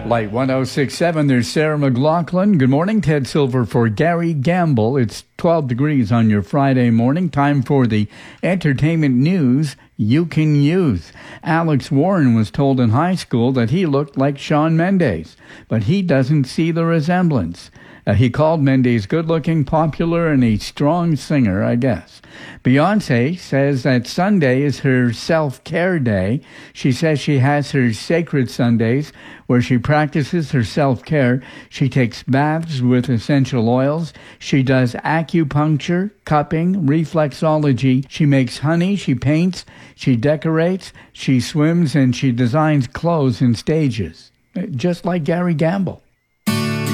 Light 106.7, there's Sarah McLaughlin. Good morning, Ted Silver for Gary Gamble. It's 12 degrees on your Friday morning. Time for the entertainment news you can use. Alex Warren was told in high school that he looked like Shawn Mendes, but he doesn't see the resemblance. He called Mendes good-looking, popular, and a strong singer, I guess. Beyonce says that Sunday is her self-care day. She says she has her sacred Sundays where she practices her self-care. She takes baths with essential oils. She does acupuncture, cupping, reflexology. She makes honey. She paints. She decorates. She swims, and she designs clothes in stages, just like Gary Gamble.